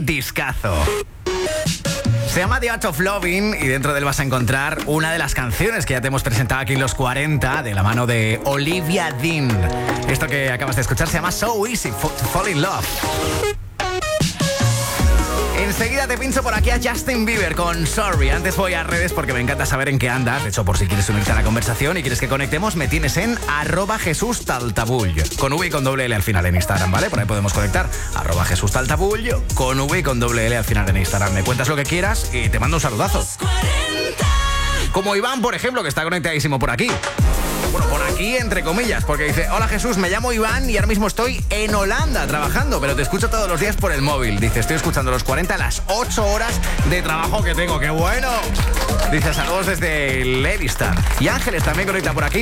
discazo. Se llama The Art of Loving y dentro de él vas a encontrar una de las canciones que ya te hemos presentado aquí en los 40 de la mano de Olivia Dean. Esto que acabas de escuchar se llama So Easy to Fall in Love. Enseguida te pincho por aquí a Justin Bieber con Sorry. Antes voy a redes porque me encanta saber en qué andas. De hecho, por si quieres unirte a la conversación y quieres que conectemos, me tienes en @JesúsTaltabull. Con V y con doble L al final en Instagram, ¿vale? Por ahí podemos conectar. @JesúsTaltabull con V y con doble L al final en Instagram. Me cuentas lo que quieras y te mando un saludazo. Como Iván, por ejemplo, que está conectadísimo por aquí. Bueno, por aquí entre comillas, porque dice: hola Jesús, me llamo Iván y ahora mismo estoy en Holanda trabajando, pero te escucho todos los días por el móvil. Dice: estoy escuchando los 40 las 8 horas de trabajo que tengo. ¡Qué bueno! Dice: saludos desde Lelystad. Y Ángeles también conecta por aquí.